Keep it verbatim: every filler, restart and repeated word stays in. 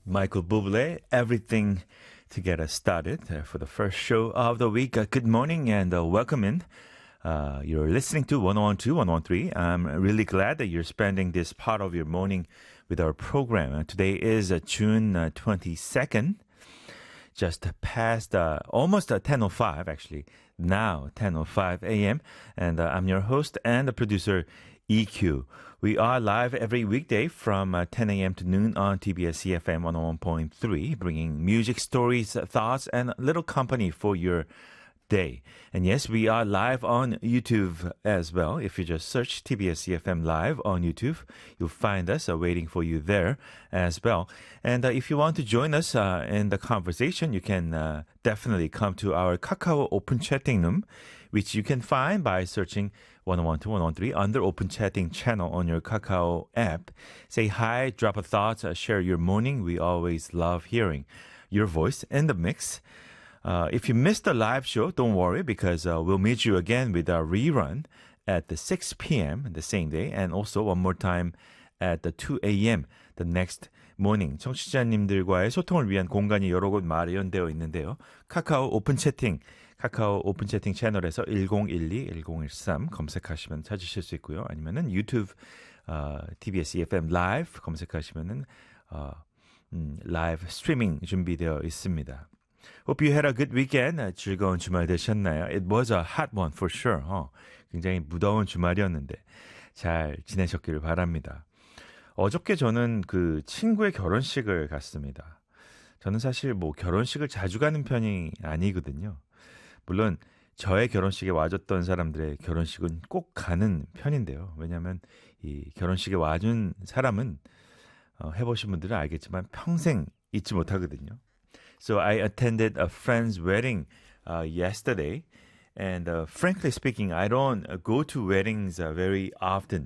Michael Bublé, Everything to Get Us Started uh, for the first show of the week. Uh, good morning and uh, welcome in. Uh, you're listening to one oh two, one oh three. I'm really glad that you're spending this part of your morning with our program. Uh, today is uh, June uh, twenty-second, just past uh, almost uh, ten oh five actually, now ten oh five a.m. And uh, I'm your host and the producer, E Q. We are live every weekday from uh, ten a.m. to noon on T B S C F M one oh one point three, bringing music, stories, thoughts, and a little company for your day. And yes, we are live on YouTube as well. If you just search T B S C F M Live on YouTube, you'll find us uh, waiting for you there as well. And uh, if you want to join us uh, in the conversation, you can uh, definitely come to our Kakao Open Chatting Room, which you can find by searching one oh one to one oh three under Open Chatting channel on your Kakao app. Say hi, drop a thought, uh, share your morning. We always love hearing your voice in the mix. Uh, if you missed the live show, don't worry because uh, we'll meet you again with our rerun at the six p.m. the same day and also one more time at the two a.m. the next morning. 청취자님들과의 소통을 위한 공간이 여러 곳 마련되어 있는데요. 카카오 오픈 채팅, 카카오 오픈 채팅 채널에서 일공일이, 일공일삼 검색하시면 찾으실 수 있고요. 아니면은 유튜브 어, 티비에스 이에프엠 라이브 검색하시면은 어, 음, 라이브 스트리밍 준비되어 있습니다. Hope you had a good weekend. 즐거운 주말 되셨나요? It was a hot one for sure. 어, 굉장히 무더운 주말이었는데 잘 지내셨기를 바랍니다. 어저께 저는 그 친구의 결혼식을 갔습니다. 저는 사실 뭐 결혼식을 자주 가는 편이 아니거든요. 물론 저의 결혼식에 와줬던 사람들의 결혼식은 꼭 가는 편인데요. 왜냐하면 이 결혼식에 와준 사람은 어, 해보신 분들은 알겠지만 평생 잊지 못하거든요. So I attended a friend's wedding uh, yesterday, and uh, frankly speaking, I don't uh, go to weddings uh, very often.